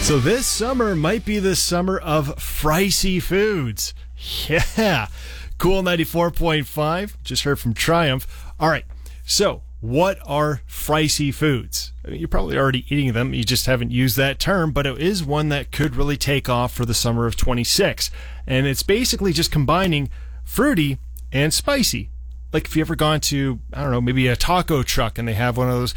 So this summer might be the summer of Fricey foods. Yeah. Cool 94.5. Just heard from Triumph. All right. So what are Fricey foods? I mean, you're probably already eating them. You just haven't used that term, but it is one that could really take off for the summer of 26. And it's basically just combining fruity and spicy. Like if you ever gone to, I don't know, maybe a taco truck and they have one of those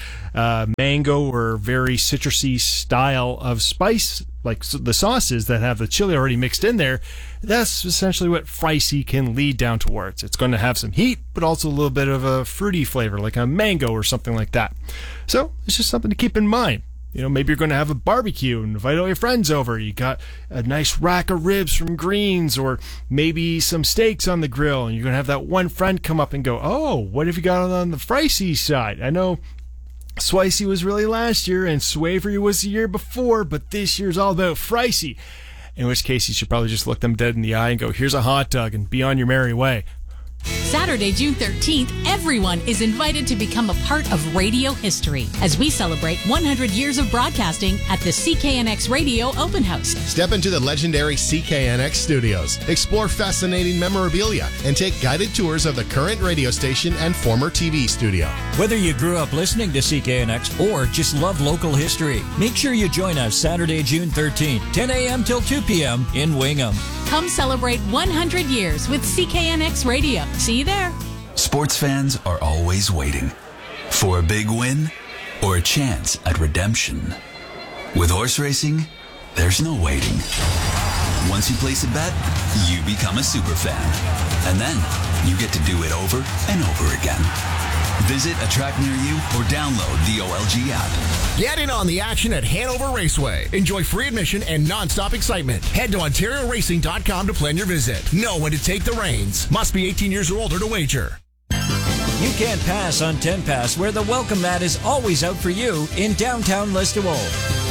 mango or very citrusy style of spice, like the sauces that have the chili already mixed in there, that's essentially what Fricey can lead down towards. It's going to have some heat, but also a little bit of a fruity flavor, like a mango or something like that. So it's just something to keep in mind. You know, maybe you're going to have a barbecue and invite all your friends over. You got a nice rack of ribs from Greens, or maybe some steaks on the grill, and you're going to have that one friend come up and go, "Oh, what have you got on the Fricey side? I know Swicey was really last year and Swavery was the year before, but this year's all about Fricey." In which case, you should probably just look them dead in the eye and go, "Here's a hot dog," and be on your merry way. Saturday, June 13th, everyone is invited to become a part of radio history as we celebrate 100 years of broadcasting at the CKNX Radio Open House. Step into the legendary CKNX studios, explore fascinating memorabilia, and take guided tours of the current radio station and former TV studio. Whether you grew up listening to CKNX or just love local history, make sure you join us Saturday, June 13th, 10 a.m. till 2 p.m. in Wingham. Come celebrate 100 years with CKNX Radio. See you there. Sports fans are always waiting for a big win or a chance at redemption. With horse racing, there's no waiting. Once you place a bet, you become a super fan. And then you get to do it over and over again. Visit a track near you or download the OLG app. Get in on the action at Hanover Raceway. Enjoy free admission and non-stop excitement. Head to OntarioRacing.com to plan your visit. Know when to take the reins. Must be 18 years or older to wager. You can't pass on 10 Pass, where the welcome mat is always out for you in downtown Listowel.